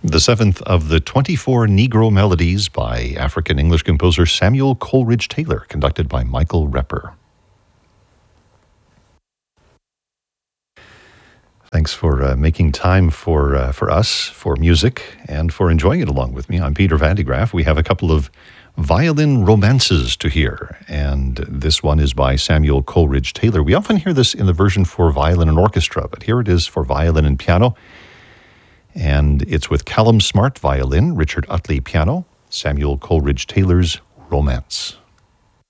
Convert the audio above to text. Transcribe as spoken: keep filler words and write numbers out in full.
The seventh of the twenty-four Negro Melodies by African-English composer Samuel Coleridge Taylor, conducted by Michael Repper. Thanks for uh, making time for uh, for us, for music, and for enjoying it along with me. I'm Peter Van de Graaff. We have a couple of violin romances to hear, and this one is by Samuel Coleridge Taylor. We often hear this in the version for violin and orchestra, but here it is for violin and piano. And it's with Callum Smart violin, Richard Utley piano, Samuel Coleridge Taylor's Romance.